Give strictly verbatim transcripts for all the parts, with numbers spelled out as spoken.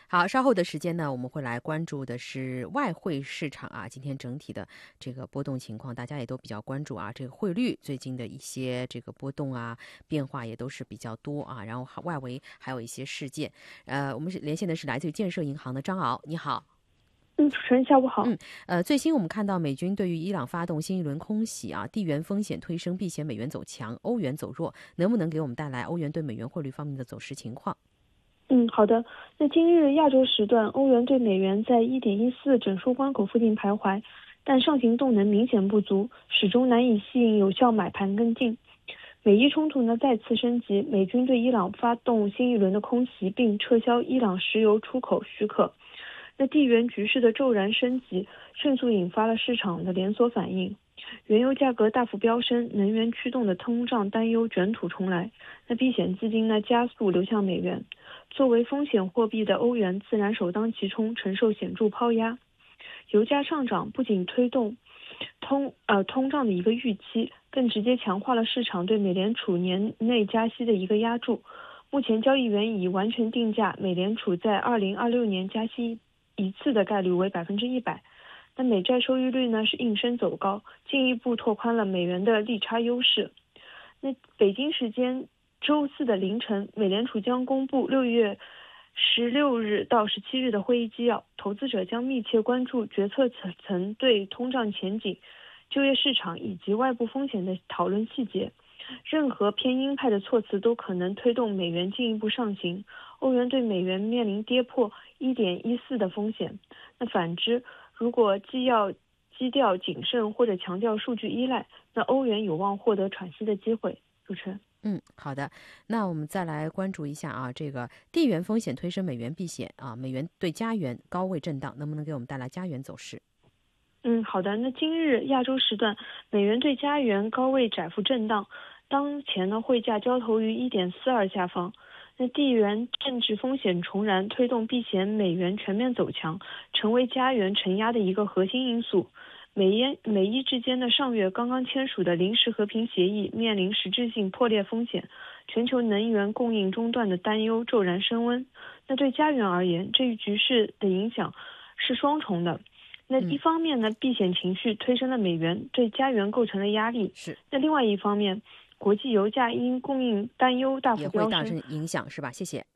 好，稍后的时间呢，我们会来关注的是外汇市场啊，今天整体的这个波动情况，大家也都比较关注啊。这个汇率最近的一些这个波动啊，变化也都是比较多啊。然后外围还有一些事件，呃，我们是连线的是来自于建设银行的张敖，你好。 嗯，主持人下午好。 嗯，呃，最新我们看到美军对于伊朗发动新一轮空袭啊，地缘风险推升，避险美元走强，欧元走弱，能不能给我们带来欧元对美元汇率方面的走势情况？ 嗯，好的。那今日亚洲时段，欧元对美元在 一点一四 整数关口附近徘徊，但上行动能明显不足，始终难以吸引有效买盘跟进。美伊冲突呢再次升级，美军对伊朗发动新一轮的空袭，并撤销伊朗石油出口许可。那地缘局势的骤然升级，迅速引发了市场的连锁反应。原油价格大幅飙升，能源驱动的通胀担忧卷土重来，那避险资金呢加速流向美元。作为风险货币的欧元自然首当其冲，承受显著抛压。油价上涨不仅推动通呃通胀的一个预期，更直接强化了市场对美联储年内加息的一个压注。目前交易员已完全定价美联储在二零二六年加息一次的概率为百分之一百。那美债收益率呢是应声走高，进一步拓宽了美元的利差优势。那北京时间周四的凌晨，美联储将公布六月十六日到十七日的会议纪要，投资者将密切关注决策层对通胀前景、就业市场以及外部风险的讨论细节。任何偏鹰派的措辞都可能推动美元进一步上行，欧元对美元面临跌破 一点一四 的风险。那反之，如果既要基调谨慎或者强调数据依赖，那欧元有望获得喘息的机会。主持人。 嗯，好的。那我们再来关注一下啊，这个地缘风险推升美元避险啊，美元对加元高位震荡，能不能给我们带来加元走势？ 嗯，好的。那今日亚洲时段，美元对加元高位窄幅震荡，当前呢汇价交投于 一点四二 下方。那地缘政治风险重燃，推动避险美元全面走强，成为加元承压的一个核心因素。美伊美伊之间的上月刚刚签署的临时和平协议面临实质性破裂风险，全球能源供应中断的担忧骤然升温。那对加元而言，这一局势的影响是双重的。那一方面呢，避险情绪推升了美元，对加元构成了压力。 是。 那另外一方面，国际油价因供应担忧大幅飙升， 也会造成影响，是吧？谢谢。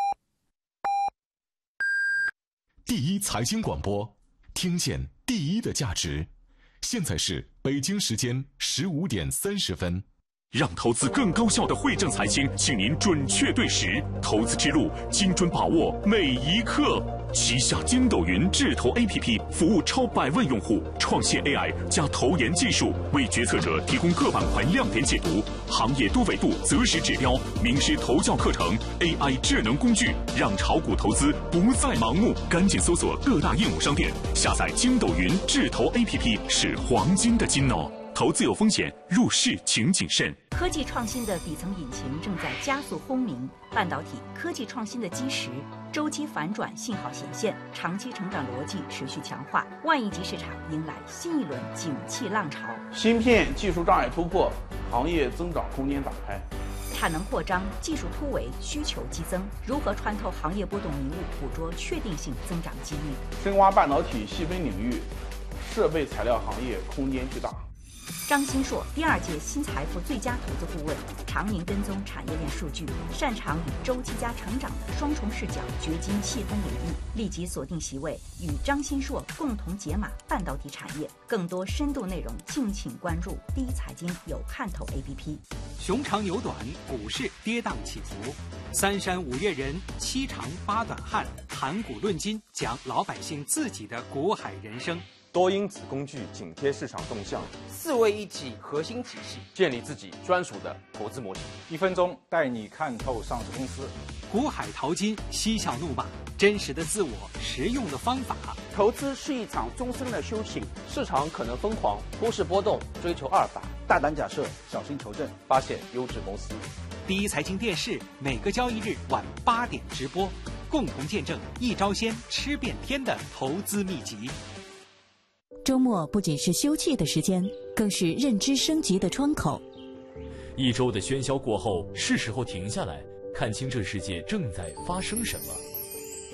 第一财经广播，听见第一的价值。现在是北京时间十五点三十分。 让投资更高效的惠正财经，请您准确对时，投资之路精准把握每一刻。旗下筋斗云智投 A P P 服务超百万用户，创新 A I 加投研技术，为决策者提供各板块亮点解读、行业多维度择时指标、名师投教课程、A I 智能工具，让炒股投资不再盲目。赶紧搜索各大应用商店，下载筋斗云智投 A P P 是黄金的金哦。投资有风险，入市请谨慎。 科技创新的底层引擎正在加速轰鸣，半导体科技创新的基石，周期反转信号显现，长期成长逻辑持续强化，万亿级市场迎来新一轮景气浪潮。 芯片技术障碍突破，行业增长空间打开。 产能扩张，技术突围，需求激增，如何穿透行业波动迷雾，捕捉确定性增长机遇？ 深挖半导体细分领域，设备材料行业空间巨大。 张新硕，第二届新财富最佳投资顾问，常年跟踪产业链数据，擅长以周期加成长的双重视角掘金细分领域。立即锁定席位，与张新硕共同解码半导体产业。更多深度内容，敬请关注第一财经有看头 A P P。 熊长牛短，股市跌宕起伏，三山五岳人，七长八短汉，谈股论金，讲老百姓自己的股海人生。 多因子工具紧贴市场动向， 四位一体核心体系， 建立自己专属的投资模型。 一分钟带你看透上市公司， 股海淘金，嬉笑怒骂，真实的自我，实用的方法。 投资是一场终身的修行， 市场可能疯狂，股市波动，追求阿尔法， 大胆假设，小心求证， 发现优质公司。 第一财经电视每个交易日晚八点直播，共同见证一招鲜吃遍天的投资秘籍。 周末不仅是休憩的时间，更是认知升级的窗口。 一周的喧嚣过后，是时候停下来，看清这世界正在发生什么。